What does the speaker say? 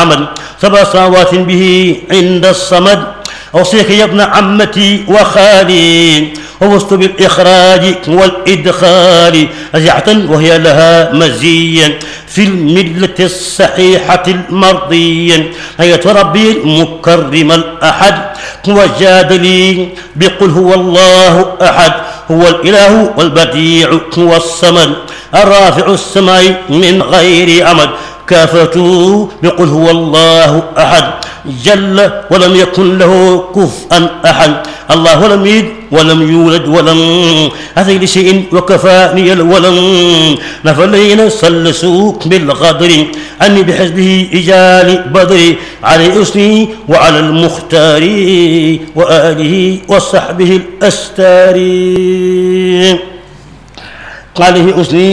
عمد 7 سنوات به عند الصمد. أوصيك يا ابن عمتي وخالي وفزت بالإخراج والإدخال رجعة وهي لها مزيا في الملة الصحيحة المرضية. هيا ربي المكرم الأحد وجاد لي بقل هو الله أحد هو الإله والبديع هو الصمد الرافع السماء من غير أمد. كافته بقل هو الله أحد جل ولم يكن له كفءا أحد. الله لم يلد ولم يولد ولم هذا لشيء وكفاني الولم. نفلين سلسوك بالغدر عني بحزبه إجال بدر على أسني وعلى المختار وآله وصحبه الأستار عليه أسني